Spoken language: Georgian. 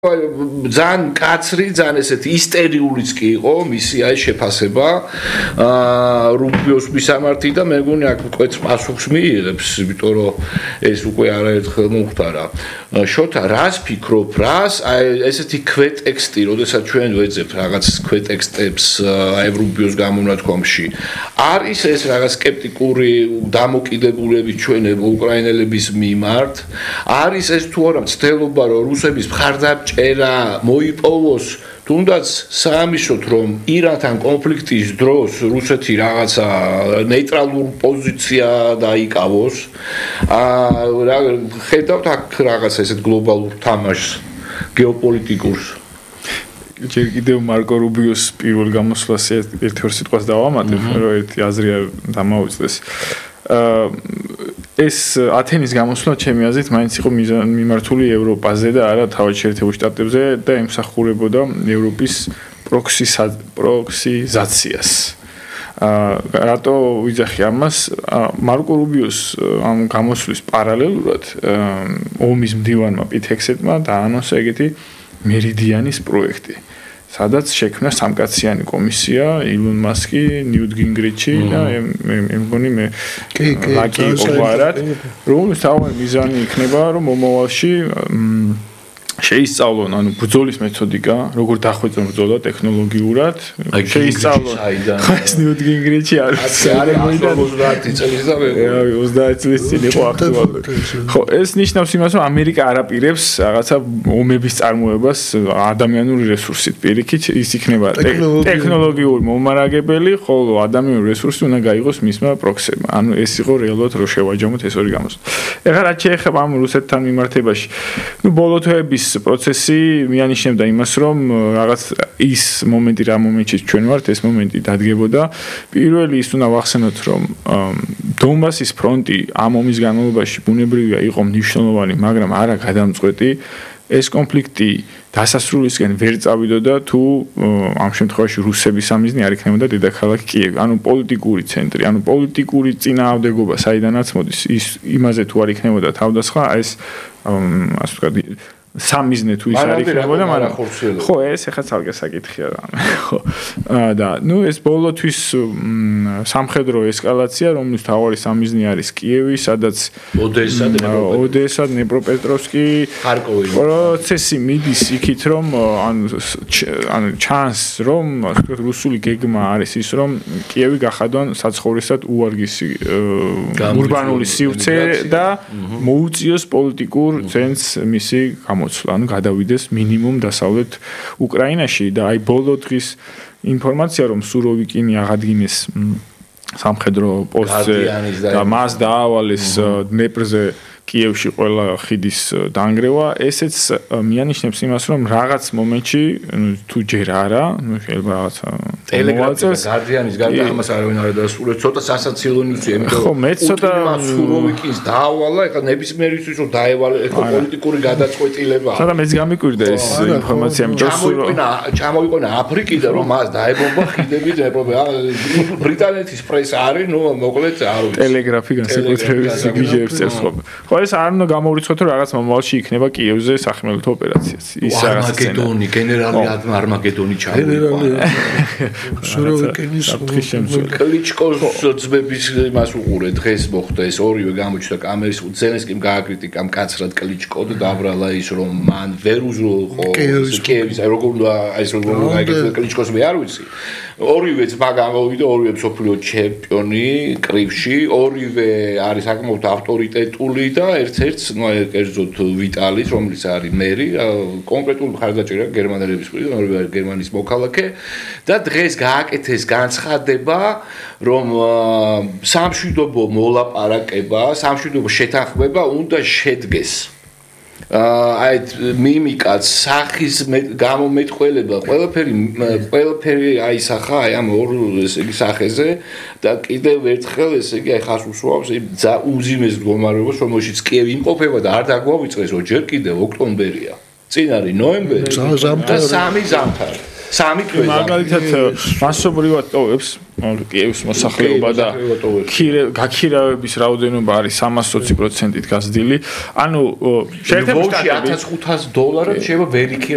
ძალიან კაცრი, ძალიან ესეთი ისტერიულიც კი იყო მისი აი შეფასება რუბიოს მისამართი და მე მგონი აქ კვეთს პასუხს მიიღებს, იმიტომ რომ ეს უკვე არაერთხელ მომხდარა. შოთა, რას ფიქრობ, რას აი ესეთი ქვეტექსტი, როდესაც ჩვენ ვეძებთ რაღაც ქვეტექსტებს აი რუბიოს გამონათქვამში, არის ეს რაღაც სკეპტიკური დამოკიდებულებით ჩვენ უკრაინელების მიმართ, არის ეს თუ არა მცდელობა რომ რუსების მხარდამჭერა მოიპოვოს თუნდაც საამისოდ რომ ირანთან კონფლიქტის დროს რუსეთი რაღაცა ნეიტრალურ პოზიცია დაიკავოს ხედავთ აქ რაღაც ესეთ გლობალურ თამაშს გეოპოლიტიკურს ჯერ კიდევ მარკო რუბიოს პირველ გამოსვლას ერთ-ერთ სიტყვას დავამატებ რომ ერთი აზრი დამაუწდეს ეს ათენის გამოსვლა ჩემი აზრით მაინც იყო მიმართული ევროპაზე და არა თავად შეერთებულ შტატებზე და ემსახურებოდა ევროპის პროქსიზაციას. რატო ვიძახი ამას? მარკო რუბიოს ამ გამოსვლის პარალელურად ომის მდივანმა პიტ ჰექსეტმა დაანონსა ეგეთი მერიდიანის პროექტი. სადაც შექმნა სამკაციანი კომისია, ილონ მასკი, ნიუტ გინგრიჩი და მე მგონი მე ლაკი ოღარად, რომლის თავი მიზანი იქნება, რომ მომავალში შეისწავლონ, ანუ ბრძოლის მეთოდიკა, როგორ დახვეწონ ბრძოლა ტექნოლოგიურად, შეისწავლონ. ეს ნიუტ გინგრიჩი არის 30 წელიწადს და 30 წლის წინ იყო აქტუალური. ხო, ეს ნიშნავს იმას, რომ ამერიკა არ აპირებს რაღაცა ომების წარმოებას ადამიანური რესურსით პირიქით, ის იქნება ტექნოლოგიური მომარაგებელი, ხოლო ადამიანური რესურსი უნდა გაიღოს მისმა პროქსებმა. ანუ ეს იყო რეალურად რო შევაჯამოთ ეს ორი გამოსვლა. ეხლა რაც შეეხება ამ რუსეთთან მიმართებაში, ნუ ბოლო თვეების პროცესი მიანიშნებდა იმას, რომ რაღაც ის მომენტი რა მომენტში ჩვენ ვართ, ეს მომენტი დადგებოდა. პირველი ის უნდა ვახსენოთ, რომ დონბასის ფრონტი ამ ომის განმავლობაში ბუნებრივია იყო მნიშვნელოვანი, მაგრამ არა გადამწყვეტი. ეს კონფლიქტი დასასრულისკენ ვერ წავიდოდა თუ ამ შემთხვევაში რუსების სამიზნე არ იქნებოდა დედაქალაქი კიევი. ანუ პოლიტიკური ცენტრი, ანუ პოლიტიკური წინააღმდეგობა საიდანაც მოდის, ის იმაზე თუ არ იქნებოდა თავდასხმა, ეს ასე ვთქვათ სამიზნე თუ ის არ იქნებოდა, მაგრამ ხო, ეს ახლა ცალკე საკითხია რა. ხო. და ნუ ეს ბოლოთვის სამხედრო ესკალაცია, რომლის მთავარი სამიზნე არის კიევი, სადაც ოდესა, დნეპროპეტროვსკი, ხარკოვი. პროცესი მიდის იქით, რომ ანუ ჩანს, რომ ასე ვთქვათ, რუსული გეგმა არის ის, რომ კიევი გახადონ საცხოვრისად უვარგისი ურბანული სივრცე და მოუწიოს პოლიტიკურ ცენტრს მისი ანუ გადავიდეს მინიმუმ დასავლეთ უკრაინაში და აი ბოლო დღის ინფორმაცია რომ სუროვიკინი აღადგინეს სამხედრო პოსტზე და მას დაავალეს დნეპრზე კიევში ყველა ხიდის დანგრევა ესეც მიანიშნებს იმას რომ რაღაც მომენტში თუ ჯერ არა ნუ შეიძლება რაღაც ტელეგრაფის გარდიანის გარდა ამას არავინ არ დასრულებს ცოტა სასაცილო ნიუსია იმიტომ რომ მეც ცოტა სუროვიკინს დაავალა ეხლა ნებისმიერისთვის რომ დაევალე ეხლა პოლიტიკური გადაწყვეტილებაა ცოტა მეც გამიკვირდა ეს ინფორმაცია ჩამოვიყვანა აფრიკიდან რომ მას დაებობა ხიდები ბრიტანეთის პრესა არის ნუ მოკლედ არ ვიცი ტელეგრაფი განსაკუთრებით გიჟებს წერს ხო ეს არ უნდა გამოვრიცხოთ რომ რაღაც მომავალში იქნება კიევზე სახმელეთო ოპერაციაც ის რაღაც არმაგედონი გენერალი არმაგედონი ჩამოვიყვანა სუროვიკინის კლიჩკოს ძმების იმას უყურე დღეს მოხდა ეს ორივე გამოჩნდა კამერის ზელენსკიმ გააკრიტიკა მკაცრად კლიჩკო და დაბრალა ის რომ მან ვერ უზრუნველყო კიევის აი როგორ უნდა აი ეს როგორ უნდა გაიგებს კლიჩკოს მე არ ვიცი ორივე ძმა გამოვიდა ორივე მსოფლიო ჩემპიონი კრივში ორივე არის საკმაოდ ავტორიტეტული და ერთ-ერთს ნუ კერძოდ ვიტალის რომელიც არის მერი კონკრეტული მხარდაჭერა გერმანელების მხრიდან ორივე არის გერმანიის მოქალაქე და დღეს გააკეთეს განცხადება რომ სამშვიდობო მოლაპარაკება სამშვიდობო შეთანხმება უნდა შედგეს აი მიმიკაც სახის გამომეტყველება ყველაფერი აისახა აი ამ ორ ესე იგი სახეზე და კიდევ ერთხელ ესე იგი აი ხას უსვამს იმ უზიმეს მდგომარეობას რომელშიც კიევი იმყოფება და არ დაგვავიწყეს რომ ჯერ კიდევ ოქტომბერია წინ არის ნოემბერი და 3 ზამთარი სამი თვე მაგალითად მასობრივად ტოვებს კიევის მოსახლეობა და გაქირავების რაოდენობა არის 320%-ით გაზრდილი ანუ შეერთებულ შტატებში $1500 შეიძლება ვერ იქირავ